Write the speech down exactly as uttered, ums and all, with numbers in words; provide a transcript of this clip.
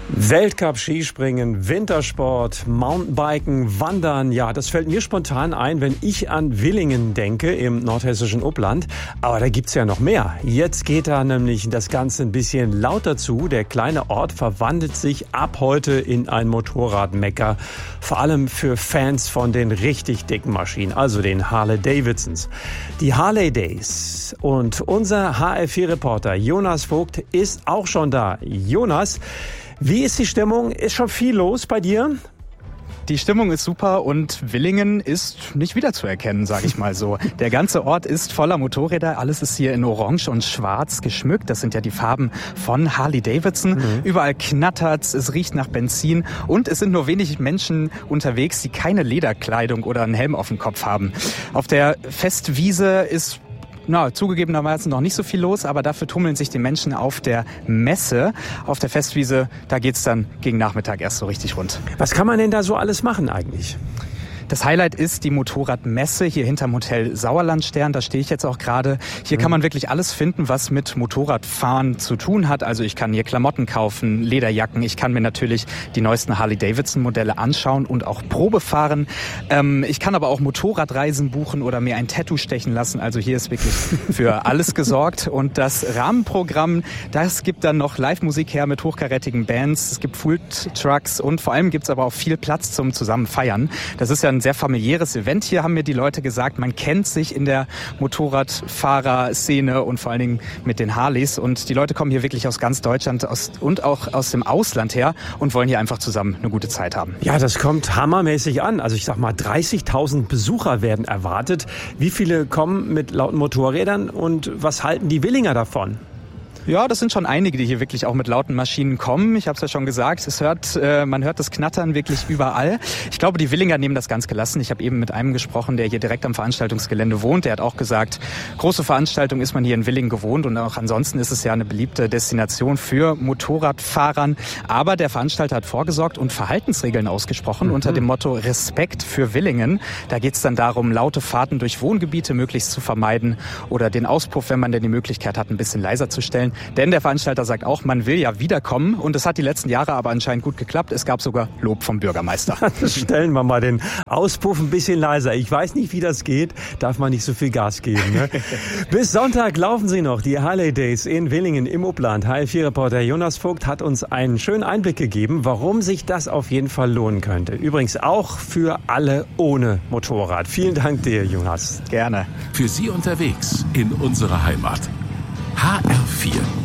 Weltcup-Skispringen, Wintersport, Mountainbiken, Wandern. Ja, das fällt mir spontan ein, wenn ich an Villingen denke im nordhessischen Upland. Aber da gibt's ja noch mehr. Jetzt geht da nämlich das Ganze ein bisschen lauter zu. Der kleine Ort verwandelt sich ab heute in ein Motorradmecker. Vor allem für Fans von den richtig dicken Maschinen, also den Harley-Davidsons. Die Harley Days. Und unser H R vier Reporter Jonas Vogt ist auch schon da. Jonas, wie ist die Stimmung? Ist schon viel los bei dir? Die Stimmung ist super und Villingen ist nicht wiederzuerkennen, sage ich mal so. Der ganze Ort ist voller Motorräder. Alles ist hier in Orange und Schwarz geschmückt. Das sind ja die Farben von Harley-Davidson. Mhm. Überall knattert's, es riecht nach Benzin und es sind nur wenig Menschen unterwegs, die keine Lederkleidung oder einen Helm auf dem Kopf haben. Auf der Festwiese ist Na, zugegebenermaßen noch nicht so viel los, aber dafür tummeln sich die Menschen auf der Messe. Auf der Festwiese, da geht's dann gegen Nachmittag erst so richtig rund. Was kann man denn da so alles machen eigentlich? Das Highlight ist die Motorradmesse hier hinterm Hotel Sauerlandstern. Da stehe ich jetzt auch gerade. Hier mhm. kann man wirklich alles finden, was mit Motorradfahren zu tun hat. Also ich kann hier Klamotten kaufen, Lederjacken. Ich kann mir natürlich die neuesten Harley-Davidson-Modelle anschauen und auch Probe fahren. Ähm, ich kann aber auch Motorradreisen buchen oder mir ein Tattoo stechen lassen. Also hier ist wirklich für alles gesorgt. Und das Rahmenprogramm, das gibt dann noch Live-Musik her mit hochkarätigen Bands. Es gibt Food-Trucks und vor allem gibt's aber auch viel Platz zum zusammen feiern. Das ist ja ein sehr familiäres Event. Hier haben mir die Leute gesagt, man kennt sich in der Motorradfahrerszene und vor allen Dingen mit den Harleys. Und die Leute kommen hier wirklich aus ganz Deutschland aus, und auch aus dem Ausland her und wollen hier einfach zusammen eine gute Zeit haben. Ja, das kommt hammermäßig an. Also ich sag mal, dreißigtausend Besucher werden erwartet. Wie viele kommen mit lauten Motorrädern und was halten die Villinger davon? Ja, das sind schon einige, die hier wirklich auch mit lauten Maschinen kommen. Ich habe es ja schon gesagt, es hört, äh, man hört das Knattern wirklich überall. Ich glaube, die Villinger nehmen das ganz gelassen. Ich habe eben mit einem gesprochen, der hier direkt am Veranstaltungsgelände wohnt. Der hat auch gesagt, große Veranstaltung ist man hier in Villingen gewohnt und auch ansonsten ist es ja eine beliebte Destination für Motorradfahrern. Aber der Veranstalter hat vorgesorgt und Verhaltensregeln ausgesprochen mhm. unter dem Motto Respekt für Villingen. Da geht es dann darum, laute Fahrten durch Wohngebiete möglichst zu vermeiden oder den Auspuff, wenn man denn die Möglichkeit hat, ein bisschen leiser zu stellen. Denn der Veranstalter sagt auch, man will ja wiederkommen und es hat die letzten Jahre aber anscheinend gut geklappt. Es gab sogar Lob vom Bürgermeister. Stellen wir mal den Auspuff ein bisschen leiser. Ich weiß nicht, wie das geht. Darf man nicht so viel Gas geben. Ne? Bis Sonntag laufen sie noch, die Harley Days in Villingen im Upland. H R vier Reporter Jonas Vogt hat uns einen schönen Einblick gegeben, warum sich das auf jeden Fall lohnen könnte. Übrigens auch für alle ohne Motorrad. Vielen Dank dir, Jonas. Gerne. Für Sie unterwegs in unserer Heimat. H R vier